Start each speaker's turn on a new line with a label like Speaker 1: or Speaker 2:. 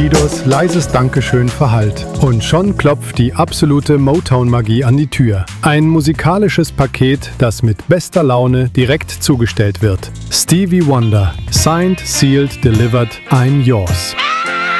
Speaker 1: Bushidos leises Dankeschön verhallt. Und schon klopft die absolute Motown-Magie an die Tür. Ein musikalisches Paket, das mit bester Laune direkt zugestellt wird. Stevie Wonder, Signed, Sealed, Delivered, I'm Yours.